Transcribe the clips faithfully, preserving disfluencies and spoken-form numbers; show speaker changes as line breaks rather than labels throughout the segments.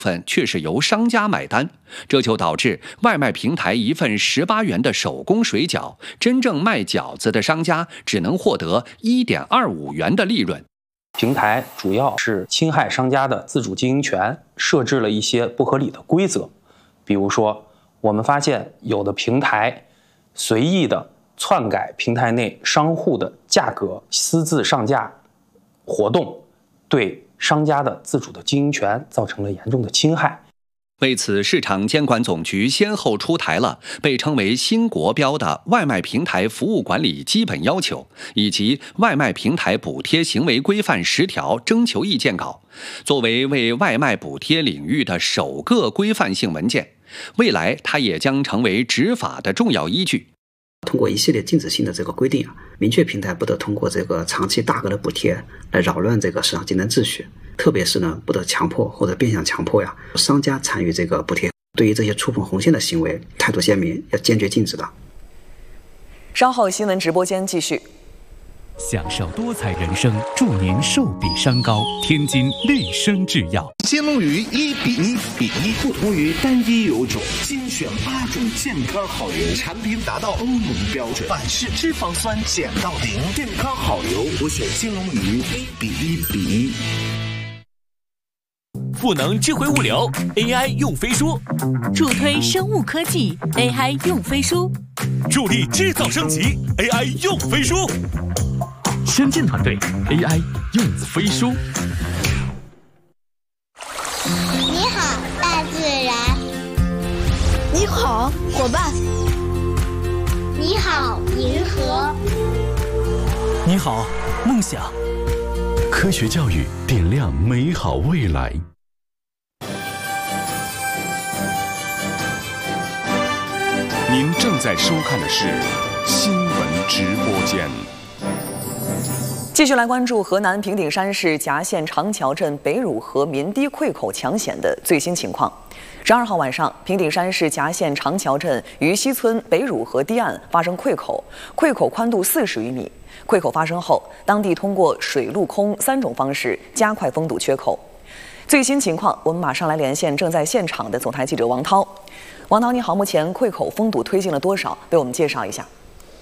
份却是由商家买单，这就导致外卖平台一份十八元的手工水饺，真正卖饺子的商家只能获得 一点二五元的利润。
平台主要是侵害商家的自主经营权，设置了一些不合理的规则。比如说，我们发现有的平台随意的篡改平台内商户的价格，私自上架活动，对商家的自主的经营权造成了严重的侵害。
为此，市场监管总局先后出台了被称为新国标的外卖平台服务管理基本要求以及外卖平台补贴行为规范十条征求意见稿，作为为外卖补贴领域的首个规范性文件。未来，它也将成为执法的重要依据。
通过一系列禁止性的这个规定啊，明确平台不得通过这个长期大额的补贴来扰乱这个市场竞争秩序，特别是呢，不得强迫或者变相强迫呀商家参与这个补贴。对于这些触碰红线的行为，态度鲜明，要坚决禁止的。
稍后新闻直播间继续。
享受多彩人生，祝您寿比山高。天津绿生制药，
金龙鱼一比一比一，不同于单一油种，精选八种健康好油，产品达到欧盟标准，反式脂肪酸减到零，健康好油，我选金龙鱼一比一比一。
赋能智慧物流 A I 用飞书，
助推生物科技 A I 用飞书，
助力制造升级 A I 用飞书。
先进团队 A I 用飞书。
你好，大自然。
你好，伙伴。
你好，银河。
你好，梦想。
科学教育点亮美好未来。
您正在收看的是新闻直播间。
继续来关注河南平顶山市夹县长桥镇北汝河民堤溃口抢险的最新情况。十二号晚上，平顶山市夹县长桥镇于西村北汝河堤岸发生溃口，溃口宽度四十余米。溃口发生后，当地通过水陆空三种方式加快封堵缺口。最新情况，我们马上来连线正在现场的总台记者王涛。王涛，你好，目前溃口封堵推进了多少？为我们介绍一下。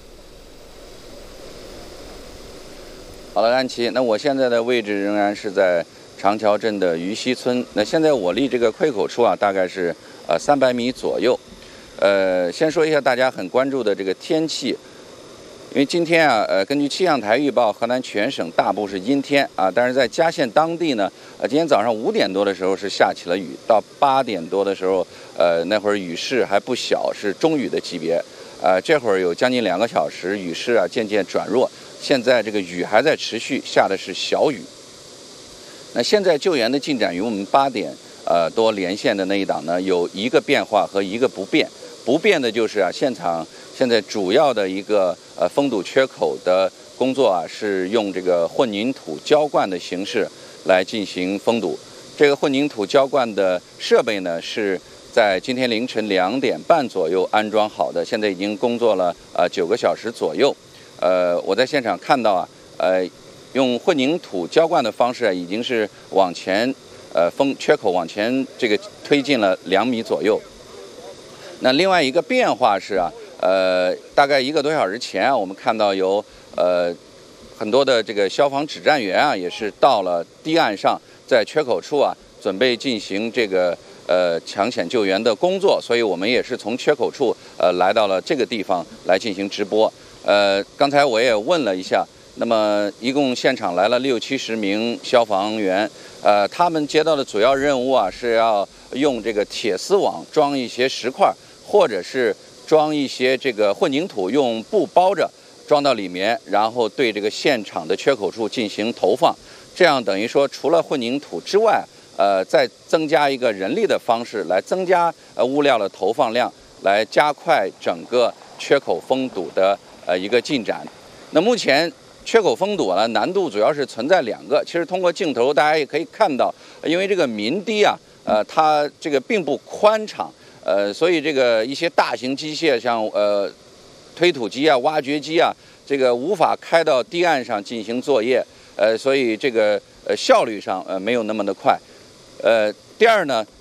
好了，安琪，那我现在的位置仍然是在长桥镇的于西村。那现在我离这个溃口处啊，大概是呃三百米左右。呃，先说一下大家很关注的这个天气，因为今天啊，呃，根据气象台预报，河南全省大部是阴天啊，但是在嘉县当地呢，呃，今天早上五点多的时候是下起了雨，到八点多的时候，呃，那会儿雨势还不小，是中雨的级别。呃，这会儿有将近两个小时，雨势啊渐渐转弱。现在这个雨还在持续，下的是小雨。那现在救援的进展与我们八点呃多连线的那一档呢，有一个变化和一个不变。不变的就是啊，现场现在主要的一个呃封堵缺口的工作啊，是用这个混凝土浇灌的形式来进行封堵。这个混凝土浇灌的设备呢，是在今天凌晨两点半左右安装好的，现在已经工作了呃九个小时左右。呃，我在现场看到啊，呃，用混凝土浇灌的方式啊，已经是往前，呃，封缺口往前这个推进了两米左右。那另外一个变化是啊，呃，大概一个多小时前啊，我们看到有呃很多的这个消防指战员啊，也是到了堤岸上，在缺口处啊，准备进行这个呃抢险救援的工作，所以我们也是从缺口处呃来到了这个地方来进行直播。呃，刚才我也问了一下，那么一共现场来了六七十名消防员，呃，他们接到的主要任务啊是要用这个铁丝网装一些石块，或者是装一些这个混凝土，用布包着装到里面，然后对这个现场的缺口处进行投放。这样等于说，除了混凝土之外，呃，再增加一个人力的方式来增加呃物料的投放量，来加快整个缺口封堵的呃一个进展。那目前缺口封堵呢，难度主要是存在两个。其实通过镜头大家也可以看到，因为这个民堤啊，呃，它这个并不宽敞，呃，所以这个一些大型机械像呃推土机啊、挖掘机啊，这个无法开到堤岸上进行作业，呃，所以这个呃效率上呃没有那么的快。呃，第二呢，